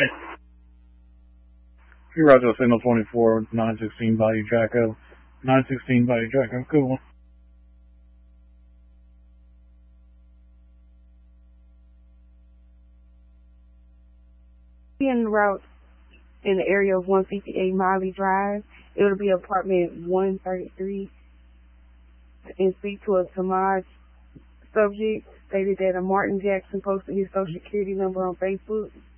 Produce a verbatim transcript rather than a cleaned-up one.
Hey, Roger, signal twenty-four, nine sixteen Bayou Jacko. nine sixteen Bayou Jacko, cool. En route in the area of one fifty-eight Miley Drive. It'll be apartment one thirty-three, and speak to a Tamaj subject. Stated that a Martin Jackson posted his social security number on Facebook.